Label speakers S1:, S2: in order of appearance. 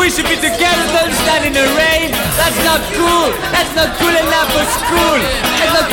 S1: should be together, don't stand in the rain. That's not cool. That's not cool enough for school. That's not